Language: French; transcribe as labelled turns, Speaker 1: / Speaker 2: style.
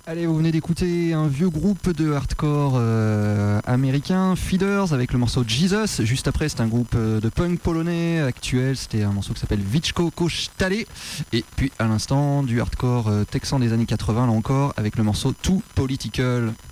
Speaker 1: Allez, vous venez d'écouter un vieux groupe de hardcore américain, Feeders, avec le morceau Jesus. Juste après, c'était un groupe de punk polonais actuel. C'était un morceau qui s'appelle Wiczko Kosztale. Et puis, à l'instant, du hardcore texan des années 80, là encore, avec le morceau Too Political.